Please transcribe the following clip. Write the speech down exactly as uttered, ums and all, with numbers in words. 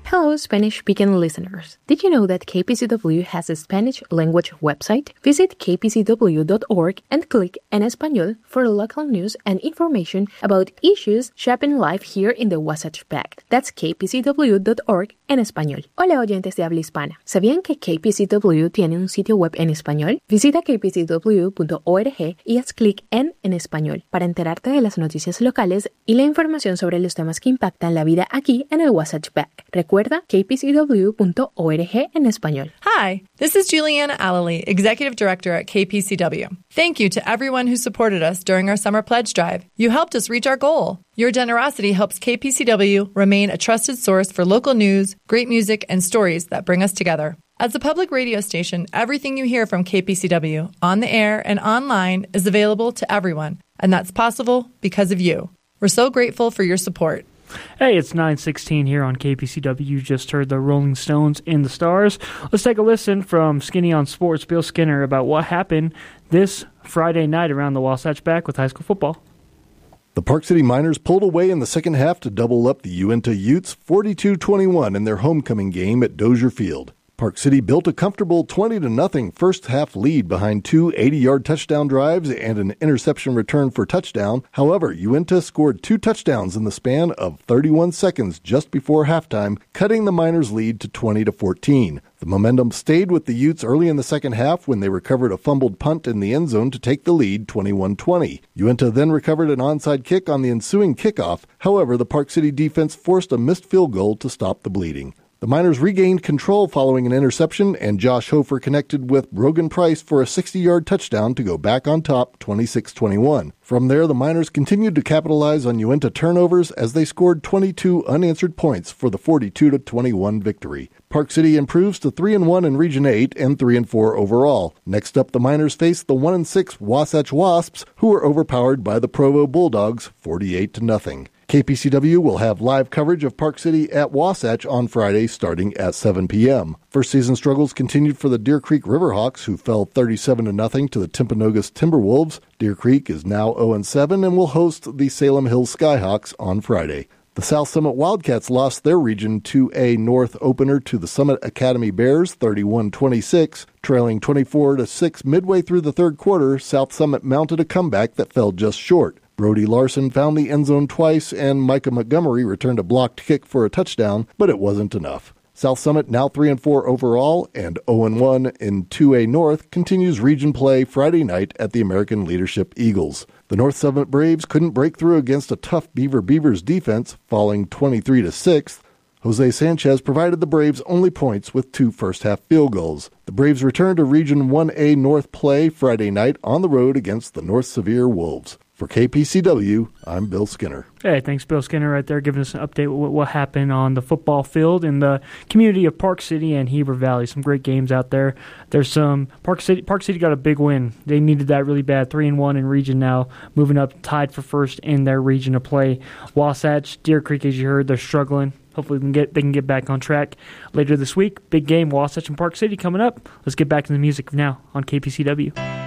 Hello, Spanish-speaking listeners. Did you know that K P C W has a Spanish language website? Visit k p c w dot org and click En Español for local news and information about issues shaping life here in the Wasatch Back. That's k p c w dot org en español. Hola, oyentes de habla hispana. ¿Sabían que K P C W tiene un sitio web en español? Visita k p c w punto org y haz clic en En Español para enterarte de las noticias locales y la información sobre los temas que impactan la vida aquí en el Wasatch Back. Recuerda k p c w punto org en español. Hi, this is Juliana Allely, Executive Director at K P C W. Thank you to everyone who supported us during our summer pledge drive. You helped us reach our goal. Your generosity helps K P C W remain a trusted source for local news, great music, and stories that bring us together. As a public radio station, everything you hear from K P C W, on the air and online, is available to everyone, and that's possible because of you. We're so grateful for your support. Hey, it's nine sixteen here on K P C W. You just heard the Rolling Stones in the Stars. Let's take a listen from Skinny on Sports, Bill Skinner, about what happened this Friday night around the Wasatch Back with high school football. The Park City Miners pulled away in the second half to double up the Uinta Utes forty-two twenty-one in their homecoming game at Dozier Field. Park City built a comfortable twenty to nothing first-half lead behind two eighty-yard touchdown drives and an interception return for touchdown. However, Uinta scored two touchdowns in the span of thirty-one seconds just before halftime, cutting the Miners' lead to twenty to fourteen. The momentum stayed with the Utes early in the second half when they recovered a fumbled punt in the end zone to take the lead twenty-one twenty. Uinta then recovered an onside kick on the ensuing kickoff. However, the Park City defense forced a missed field goal to stop the bleeding. The Miners regained control following an interception, and Josh Hofer connected with Brogan Price for a sixty-yard touchdown to go back on top twenty-six twenty-one. From there, the Miners continued to capitalize on Uinta turnovers as they scored twenty-two unanswered points for the forty-two to twenty-one victory. Park City improves to three and one in Region eight and three and four overall. Next up, the Miners face the one and six Wasatch Wasps, who were overpowered by the Provo Bulldogs forty-eight to nothing. K P C W will have live coverage of Park City at Wasatch on Friday starting at seven p.m. First season struggles continued for the Deer Creek Riverhawks, who fell thirty-seven to nothing to the Timpanogos Timberwolves. Deer Creek is now oh and seven and will host the Salem Hills Skyhawks on Friday. The South Summit Wildcats lost their Region two A North opener to the Summit Academy Bears thirty-one twenty-six. Trailing twenty-four to six midway through the third quarter, South Summit mounted a comeback that fell just short. Brody Larson found the end zone twice, and Micah Montgomery returned a blocked kick for a touchdown, but it wasn't enough. South Summit, now three and four overall and oh and one in two A North, continues region play Friday night at the American Leadership Eagles. The North Summit Braves couldn't break through against a tough Beaver Beavers defense, falling twenty-three to six. Jose Sanchez provided the Braves only points with two first-half field goals. The Braves returned to Region one A North play Friday night on the road against the North Sevier Wolves. For K P C W, I'm Bill Skinner. Hey, thanks, Bill Skinner, right there, giving us an update with what happened on the football field in the community of Park City and Heber Valley. Some great games out there. There's some Park City. Park City got a big win. They needed that really bad. Three and one in region now, moving up, tied for first in their region to play. Wasatch, Deer Creek, as you heard, they're struggling. Hopefully, we can get they can get back on track later this week. Big game, Wasatch and Park City coming up. Let's get back to the music now on K P C W.